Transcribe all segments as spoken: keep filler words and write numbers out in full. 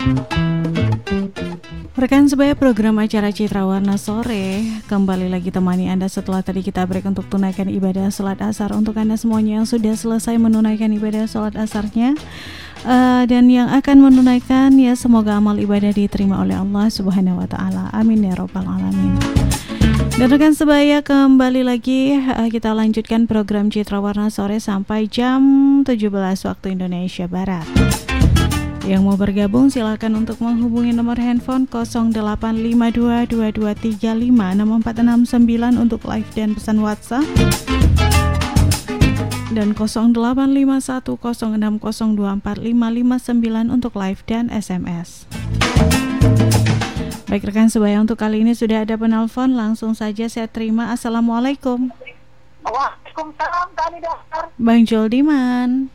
Rekan sebaya, program acara Citra Warna Sore kembali lagi temani Anda setelah tadi kita break untuk tunaikan ibadah sholat asar. Untuk Anda semuanya yang sudah selesai menunaikan ibadah sholat asarnya uh, dan yang akan menunaikan, ya semoga amal ibadah diterima oleh Allah Subhanahu Wa Taala. Amin ya Rabbal Alamin. Dan rekan sebaya, kembali lagi uh, kita lanjutkan program Citra Warna Sore sampai jam tujuh belas waktu Indonesia Barat. Yang mau bergabung silakan untuk menghubungi nomor handphone nol delapan lima dua dua dua tiga lima enam empat enam sembilan untuk live dan pesan WhatsApp, dan nol delapan lima satu nol enam nol dua empat lima lima sembilan untuk live dan S M S. Baik rekan sebaya, untuk kali ini sudah ada penelpon, langsung saja saya terima. Assalamualaikum. Waalaikumsalam, Kak Nidar. Bang Joldiman.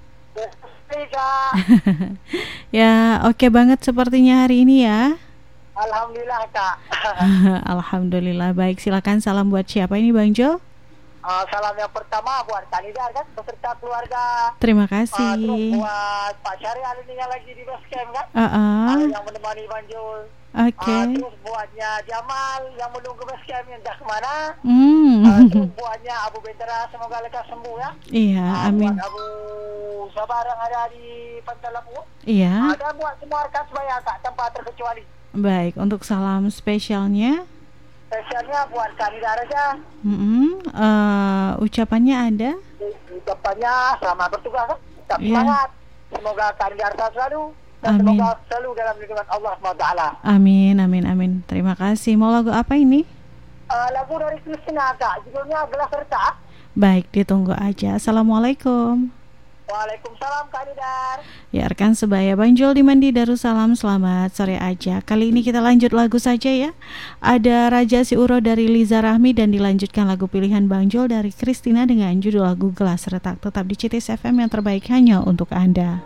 Ya, oke okay banget sepertinya hari ini ya. Alhamdulillah, Kak. Alhamdulillah, baik, silakan. Salam buat siapa ini Bang Jo? Uh, salam yang pertama buat Kak Nidar kan, beserta keluarga. Terima kasih. Uh, terus buat Pak Syariah ini yang lagi di base camp kan, uh-uh. uh, yang menemani Bang Jol. Oke. Okay. Uh, terus buatnya Jamal yang menunggu base camp yang dah kemana. Hmm. Uh, terus buatnya Abu Bendera, semoga lekas sembuh ya. Iya, uh, amin. Buat Abu Sabar yang ada di Pantai Lampung. Iya. Uh, dan buat semua rekan sebaya Kak, tanpa terkecuali. Baik, untuk salam spesialnya. Spesialnya buat Kak Nidar aja. Mm-hmm. Uh, ucapannya ada? Ucapannya selamat bertugas kan? Tetap yeah. semangat. Semoga Kak Nidar selalu dan amin. Semoga selalu dalam lindungan Allah subhanahu wa taala. Amin, amin, amin. Terima kasih. Mau lagu apa ini? Uh, lagu dari Kristina Kak, judulnya Gelas Serta. Baik, ditunggu aja. Assalamualaikum. Waalaikumsalam Kak Nidar. Ya rekan sebaya, Bang Joldiman di Darussalam, selamat sore aja. Kali ini kita lanjut lagu saja ya. Ada Raja Si Uro dari Liza Rahmi dan dilanjutkan lagu pilihan Bang Jol dari Kristina dengan judul lagu Gelas Retak. Tetap di C T S F M yang terbaik hanya untuk Anda.